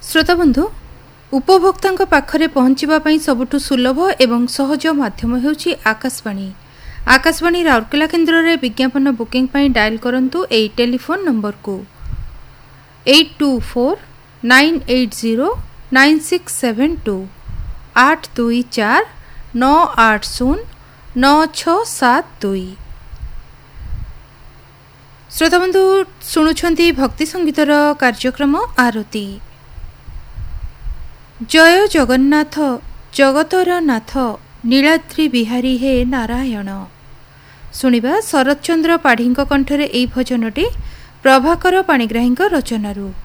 श्रोताबंधु उपभोक्ता पाखरे पहुँचवा सबुठु सुलभ एवं सहज माध्यम हेउछि आकाशवाणी। आकाशवाणी राउरकेला केन्द्र में विज्ञापन बुकिंग पाई डायल करंतु एई टेलीफोन नंबर को 8249809672 82498098672। श्रोताबंधु शुणुछंती भक्ति संगीतर कार्यक्रम आरती। जय जगन्नाथ जगतर नाथ नीलाद्रि बिहारी हे नारायण। शुणिबा शरतचंद्र पाढ़ी कंठरे एई भजनटी प्रभाकर पाणिग्राही रचनारू।